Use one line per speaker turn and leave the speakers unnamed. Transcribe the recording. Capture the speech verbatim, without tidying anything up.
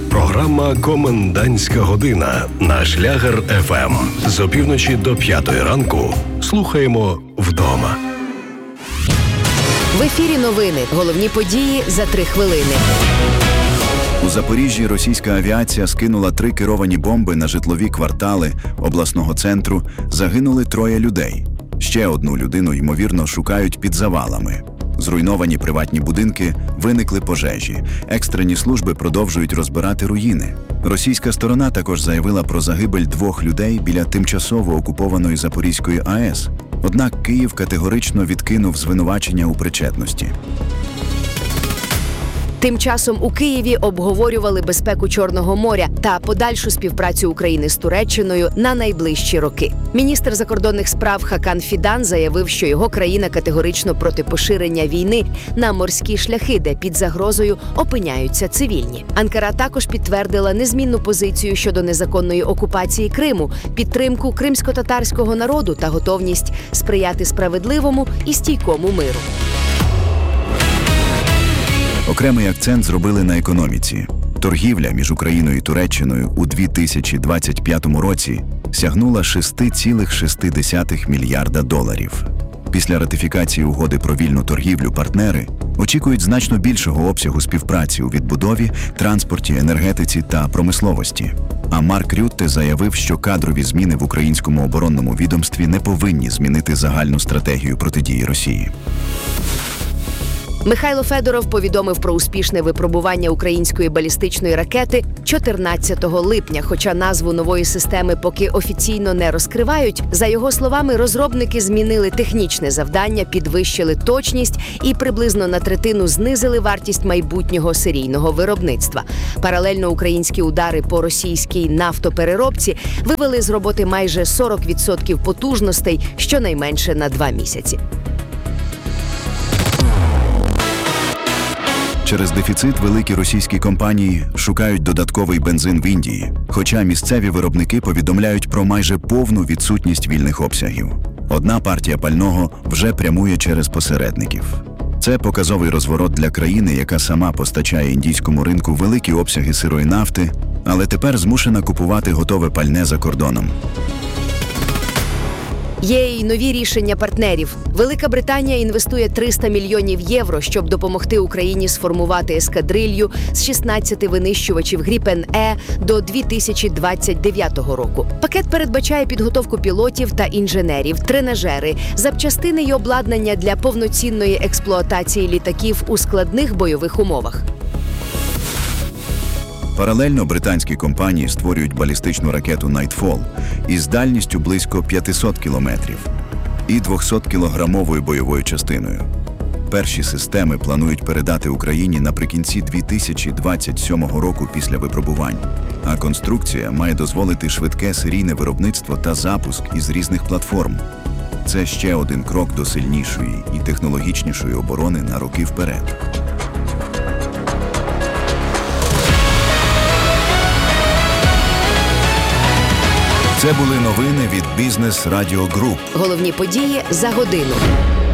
Програма «Комендантська година» на Шлягер еф ем. З опівночі до п'ятої ранку слухаємо вдома.
В ефірі новини. Головні події за три хвилини.
У Запоріжжі російська авіація скинула три керовані бомби на житлові квартали обласного центру. Загинули троє людей. Ще одну людину, ймовірно, шукають під завалами. Зруйновані приватні будинки, виникли пожежі. Екстрені служби продовжують розбирати руїни. Російська сторона також заявила про загибель двох людей біля тимчасово окупованої Запорізької АЕС. Однак Київ категорично відкинув звинувачення у причетності.
Тим часом у Києві обговорювали безпеку Чорного моря та подальшу співпрацю України з Туреччиною на найближчі роки. Міністр закордонних справ Хакан Фідан заявив, що його країна категорично проти поширення війни на морські шляхи, де під загрозою опиняються цивільні. Анкара також підтвердила незмінну позицію щодо незаконної окупації Криму, підтримку кримсько-татарського народу та готовність сприяти справедливому і стійкому миру.
Окремий акцент зробили на економіці. Торгівля між Україною і Туреччиною у дві тисячі двадцять п'ятому році сягнула шість цілих шість десятих мільярда доларів. Після ратифікації угоди про вільну торгівлю партнери очікують значно більшого обсягу співпраці у відбудові, транспорті, енергетиці та промисловості. А Марк Рютте заявив, що кадрові зміни в українському оборонному відомстві не повинні змінити загальну стратегію протидії Росії.
Михайло Федоров повідомив про успішне випробування української балістичної ракети чотирнадцятого липня, хоча назву нової системи поки офіційно не розкривають. За його словами, розробники змінили технічне завдання, підвищили точність і приблизно на третину знизили вартість майбутнього серійного виробництва. Паралельно українські удари по російській нафтопереробці вивели з роботи майже сорок відсотків потужностей, щонайменше на два місяці.
Через дефіцит великі російські компанії шукають додатковий бензин в Індії, хоча місцеві виробники повідомляють про майже повну відсутність вільних обсягів. Одна партія пального вже прямує через посередників. Це показовий розворот для країни, яка сама постачає індійському ринку великі обсяги сирої нафти, але тепер змушена купувати готове пальне за кордоном.
Є й нові рішення партнерів. Велика Британія інвестує триста мільйонів євро, щоб допомогти Україні сформувати ескадрилью з шістнадцяти винищувачів Гріпен-Е до дві тисячі двадцять дев'ятого року. Пакет передбачає підготовку пілотів та інженерів, тренажери, запчастини й обладнання для повноцінної експлуатації літаків у складних бойових умовах.
Паралельно британські компанії створюють балістичну ракету Nightfall із дальністю близько п'ятсот кілометрів і двохсоткілограмовою бойовою частиною. Перші системи планують передати Україні наприкінці дві тисячі двадцять сьомого року після випробувань, а конструкція має дозволити швидке серійне виробництво та запуск із різних платформ. Це ще один крок до сильнішої і технологічнішої оборони на роки вперед.
Це були новини від Бізнес Радіо Груп.
Головні події за годину.